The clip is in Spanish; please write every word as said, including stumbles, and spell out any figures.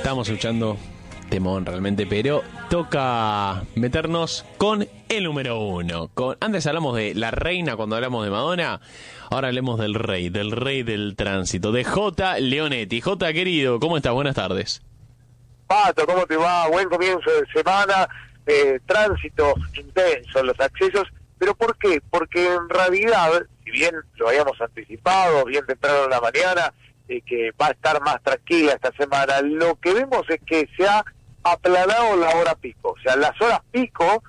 Estamos escuchando temón realmente, pero toca meternos con el número uno. Con, antes hablamos de la reina cuando hablamos de Madonna, ahora hablemos del rey, del rey del tránsito, de J. Leonetti. J, querido, ¿cómo estás? Buenas tardes. Pato, ¿cómo te va? Buen comienzo de semana, eh, tránsito intenso en los accesos, pero ¿por qué? Porque en realidad, si bien lo habíamos anticipado, bien temprano en la mañana, eh, que va a estar más tranquila esta semana, lo que vemos es que se ha aplanado la hora pico, o sea, las horas pico